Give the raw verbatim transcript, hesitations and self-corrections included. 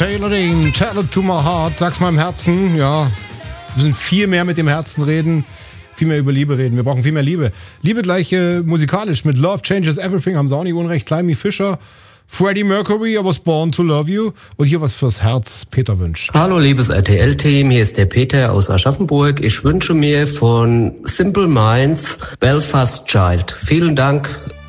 Taylor Dane, Tell It To My Heart, sag's meinem Herzen. Ja, wir müssen viel mehr mit dem Herzen reden, viel mehr über Liebe reden. Wir brauchen viel mehr Liebe. Liebe gleich äh, musikalisch mit Love Changes Everything, haben sie auch nicht unrecht. Climby Fisher, Freddie Mercury, I Was Born To Love You. Und hier was fürs Herz, Peter wünscht. Hallo liebes R T L-Team, hier ist der Peter aus Aschaffenburg. Ich wünsche mir von Simple Minds Belfast Child. Vielen Dank